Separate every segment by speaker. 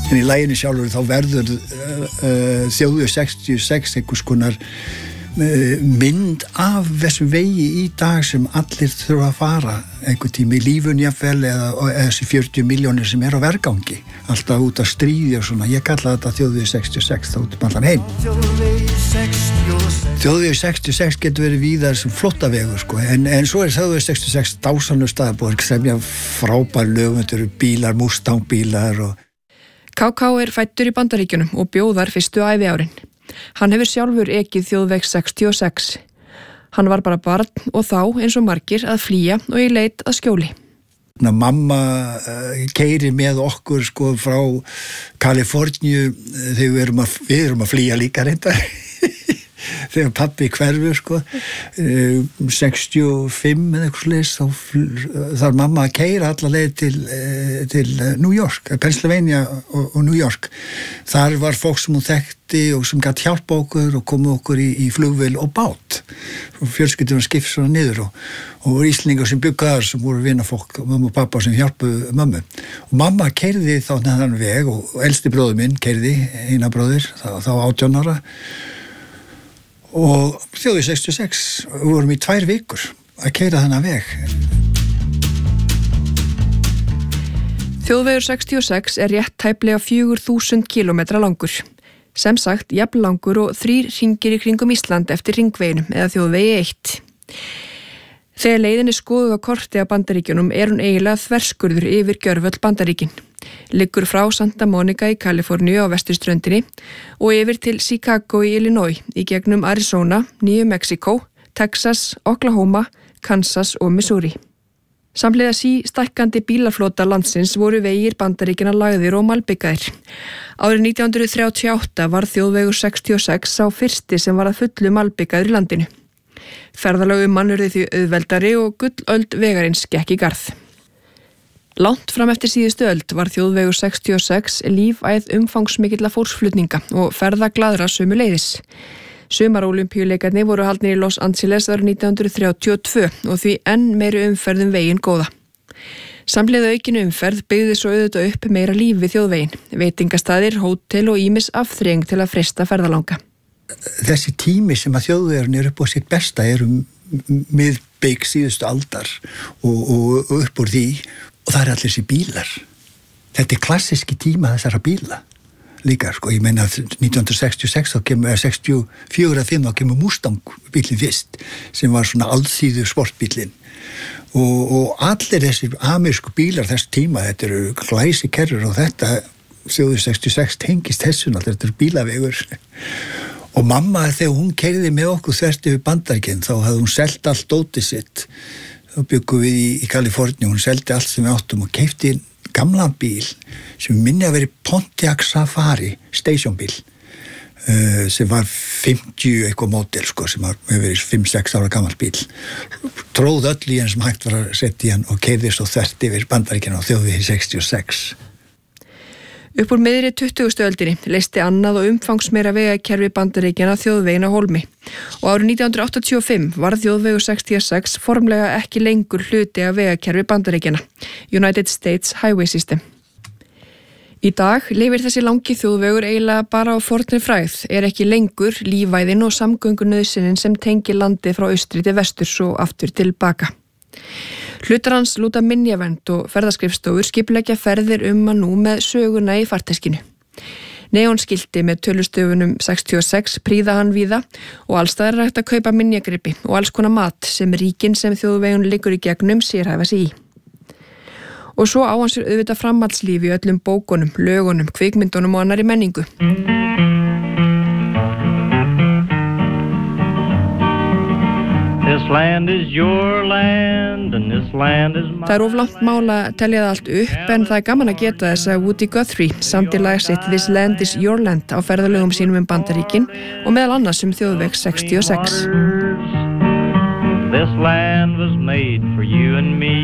Speaker 1: En í laginu sjálfur þá verður þjóðvegur 66 einhvers konar mynd af þessum vegi í dag sem allir þurfa að fara einhvern tíma í lífun jafnvel eða þessi 40 milljónir sem á vergangi alltaf út að stríði og svona. Ég kalla þetta þjóðvegur 66 þá út allan heim. Þjóðvegur 66 getur verið víðar sem flottavegur sko, en svo þjóðvegur 66 dásamlegur staður búið að semja frábær lög, þetta eru bílar, Mustang-bílar og
Speaker 2: KK fæddur í Bandaríkjunum og bjóðar fyrstu æviárin. Hann hefur sjálfur ekið þjóðveg 66. Hann var bara barn og þá, eins og margir, að flýja og í leit að skjóli.
Speaker 1: Mamma keyrir með okkur sko frá Kaliforníu þegar við erum að flýja líka reyndar. Þegar pabbi hverfur sko 65 eða eitthvað leys þar mamma að keyra alla leið til New York, Pennsylvania og New York. Þar var fólk sem hún þekkti og sem gat hjálpa okkur og komu okkur í flugvél og bát. Fjölskyldur skipt svona niður og Íslendingar sem byggaðar sem voru vinafólk, mamma og pappa sem hjálpuðu mömmu. Og mamma keyrði þá þennan veg og elsti bróðir minn keyrði, eina bróðir, þá 18 ára. Og þjóðvegur 66 við vorum í 2 vikur að keyra þennan veg.
Speaker 2: Þjóðvegur 66 rétt tæplega 4000 kilometra langur. Sem sagt, jafn langur og 3 hringir í kringum Ísland eftir hringveginum eða þjóðvegi 1. Þegar leiðin skoðuð á korti af Bandaríkjunum hún eiginlega þverskurður yfir gjörvöll Bandaríkin. Liggur frá Santa Monica í Kaliforníu á vesturströndinni og yfir til Chicago í Illinois í gegnum Arizona, New Mexico, Texas, Oklahoma, Kansas og Missouri. Samhliða stækkandi bílaflota landsins voru vegir Bandaríkjanna lagðir og malbikaðir. Árið 1938 var þjóðvegur 66 sá fyrsti sem var að fullu malbikaður í landinu. Ferðalög mannurði því auðveldari og gullöld vegarins gekk í garð. Langt fram eftir síðustu öld var þjóðvegur 66 lífæð umfangsmikilla fólksflutninga og ferðaglaðra sömuleiðis. Sumarólympíuleikarnir voru haldnir í Los Angeles árið 1932 og því enn meiri umferð veginn góða. Samhliða aukinu umferð byggði svo auðvitað upp meira líf við þjóðveginn, veitingastaðir, hótel og ýmis afþreying til að freista ferðalanga.
Speaker 1: Þessi tími sem að þjóðvegurinn upp á sitt besta miðbik síðustu aldar og upp úr því og það allir þessi bílar. Þetta klassíski tíma þessara bíla líka sko, ég meina 1966 þá kemur 64-5 þá kemur Mustang bílinn fyrst sem var svona alþýðu sportbílinn og allir þessi amerísku bílar þess tíma, þetta eru glæsikerrur og þetta þjóðvegur 66 tengist þessu, þetta eru bílavegur. Og mamma þegar hún keyrði með okkur þvert yfir Bandaríkin þá hafði hún selt allt dótið sitt. Þá byggum við í Kaliforníu, hún seldi allt sem við áttum og keypti gamlan bíl sem minni að veri Pontiac Safari stationbíl sem var 50 eitthvað módel sko, sem hefur verið 5-6 ára gammal bíl. Tróð öll í hann sem hægt var að setja í hann og keyrði svo þvert yfir Bandaríkin á þjóðvegi 66.
Speaker 2: Upp úr miðri 20. öldinni leysti annað og umfangsmeira vegakerfi Bandaríkjanna þjóðveginn á hólmi og árið 1985 var þjóðvegur 66 formlega ekki lengur hluti af vegakerfi Bandaríkjanna, United States Highway System. Í dag lifir þessi langi þjóðvegur eiginlega bara á fornri frægð, ekki lengur lífæðin og samgöngunauðsynnin sem tengir landið frá austri til vesturs og aftur til baka. Hlutar hans lúta minjavernd og ferðaskrifstofur skipuleggja ferðir að nú með söguna í farteskinu. Neonskilti með tölustöfunum 66 prýða hann víða og allstaðar hægt að kaupa minjagripi og alls konar mat sem ríkin sem þjóðvegun liggur í gegnum sérhæfa sig í. Og svo á hann sér auðvitað framhaldslíf í öllum bókunum, lögunum, kvikmyndunum og annarri menningu.
Speaker 3: This land is your land and this land is mine.
Speaker 2: Það of langt mál að telja það allt upp en það gaman að geta þess að Woody Guthrie samdi lag sitt This Land is Your Land á ferðalögum sínum Bandaríkin og meðal annars þjóðveg 66.
Speaker 3: This land was made for you and me.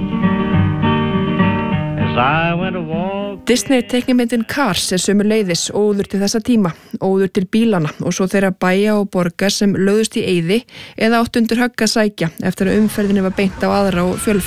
Speaker 2: Disney teiknimyndin Cars sömuleiðis óður til þessa tíma, óður til bílana og svo þeirra bæja og borga sem lögðust í eyði eða átt undir högg að sækja eftir að umferðinni var beint á aðra og